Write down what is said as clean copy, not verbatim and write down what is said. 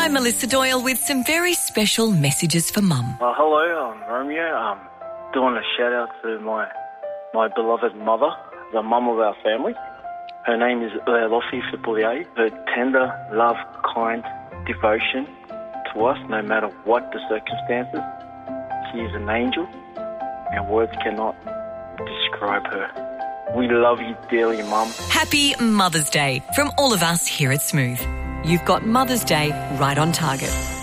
I'm Melissa Doyle with some very special messages for Mum. Hello, I'm Romeo. Doing a shout out to my beloved mother, the mum of our family. Her name is Elossi Fipoulier. Her tender, love, kind devotion to us, no matter what the circumstances. She is an angel, and words cannot describe her. We love you dearly, Mum. Happy Mother's Day from all of us here at Smooth. You've got Mother's Day right on target.